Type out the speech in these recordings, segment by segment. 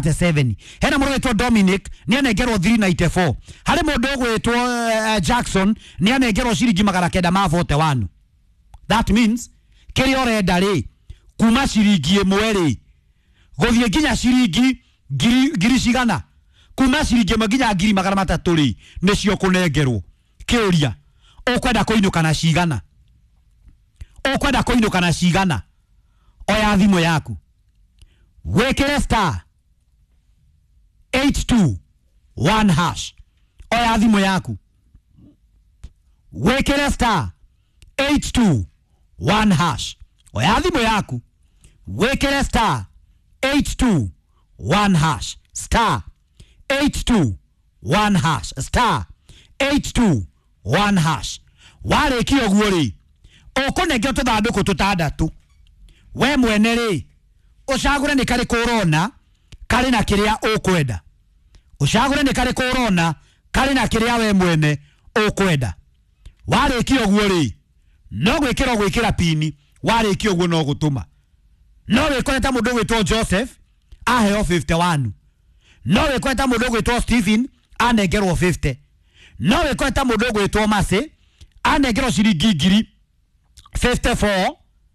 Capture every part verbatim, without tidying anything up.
seven. Hena mundu wetwo Dominic ni anegerwo three ninety-four. Hari mundu wetwo uh, Jackson ni anegerwo shiringi magana kenda ma forty-one. That means kiri orenda ri kuma shiringi imwe ri guthie nginya shiringi ngiri cigana, kuma shiringi imwe nginya ngiri magana matatu ri nicio kunengerwo. Kiuria ukwenda kuinuka na cigana, ukwenda kuinuka na cigana. Oya thimu yaku wekere star eight two one hash. Oya thimu yaku wekere star eight two one hash. Oya thimu yaku wekere star eight two one hash, star eight two one hash, star eight two one hash. Wale kio guori okunegyo tuthanduku tutandatu. We mwene ri ucagure ni kari korona kari na kiria ukwenda. Ucagure ni kari korona kari na kiria we mwene ukwenda. Wale kio guori no gwikira gwikira pini. Wale kio guo no gutuma. No wekoreta mundu gwitwo Joseph aheo fifty-one. No wekoreta mundu gwitwo Stephen anegerwo fifty. No wekoreta mundu gwitwo Mase anegerwo shiringi ngiri fifty-four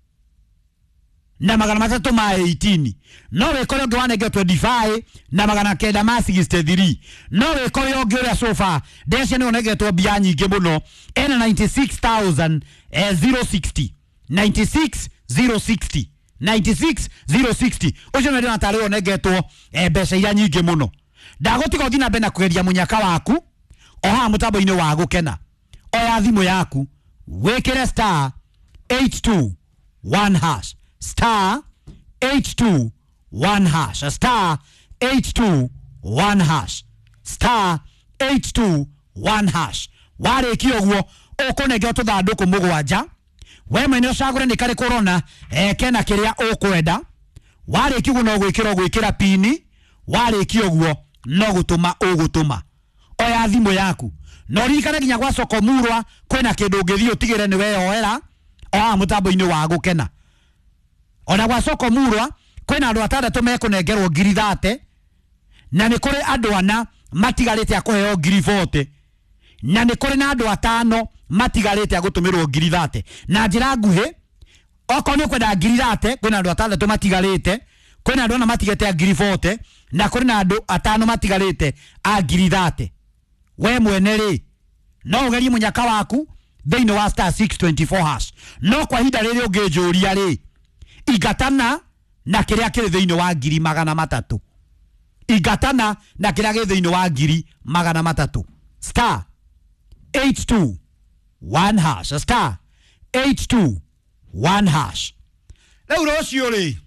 na magana matatu ma eighteen. No wekore onge wanege twenty-five na magana kenda ma sixty-three. No wekore onge uria sofa deshe ni onege to bia nyingi muno ena ninety-six thousand sixty. ninety-six thousand sixty. ninety-six thousand sixty. Ojo ndio natale onege to ebesha ya nyingi muno. Dagotigo thina bena kugeria munyaka waku oha mutabo ine wa gukena. Oya thimu yaku wekere star eight two one hash, star eight two one hash, star eight two one hash, star eight two one hash. Wale kio guo okonege tuthanduku mugwanja. We mwene ucagure ni kari korona eh, kena kiria ukwenda. Wale kio no gwikira gwikira pini. Wale kio guo no gutuma ugutuma. Oya thimu yaku no rikana ginya gwa soko murwa kwena kindu ngithio tigire ni we oera oha mutambo ine wa gukena. Ona gwa soko murwa kwena andu atandatu mekunengerwo ngiri thirty na ni kuri andu ana matigarite akuheo ngiri forty na ni kuri na andu atano matigarite agutumirwo ngiri thirty. Na njira nguhi oko ni kwenda ngiri thirty kwena andu atandatu matigarite, kwena andu ana matigete ngiri forty na kuri na andu atano matigarite a ngiri thirty. We mwene ri no ugerie munyaka waku thiini wa star six twenty-four hash. No kwa hinda riri ungijuria ri igatana na kiria kiri thiini wa ngiri magana matatu. Igatana na kiria kiri thiini wa ngiri magana matatu. Star eight two one hash, star eight two one hash. Leo rocio ri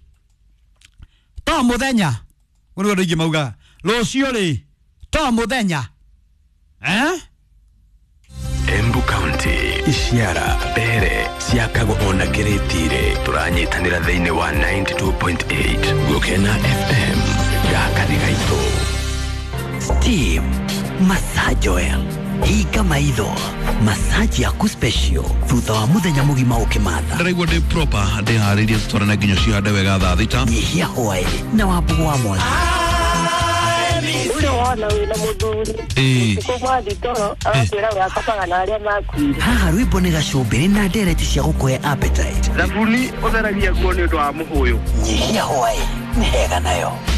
to muthenya uno ndingi mauga rocio ri to muthenya eh Embu County Ishiara Bere Siakago ona Keretire turanyitanira thiini wa ninety-two point eight Gukena F M Gakarigaito. Steam Massage Oil Ika maitho massage ya kuspecial thutha wa muthenya mugima ukimatha. Ndaraigua ndi proper ndi hariria twarana nginya ciande wega thaa thita. Nyihia oil na wabu wa mwana. Wana wina muthuri uko mwathi toro akwira wa kapaga na aria makuire. Haha rwimbo ni gacumbiri na ndereti cia gukuhe appetite. Thabuni utheragia guo ni undu wa muhuyu. Nyihia oil ni hega nayo.